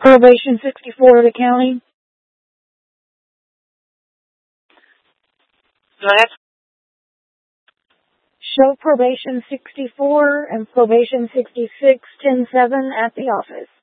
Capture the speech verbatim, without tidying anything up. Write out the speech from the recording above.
Probation sixty-four of the county. Go ahead. Show probation sixty-four and probation sixty-six ten seven at the office.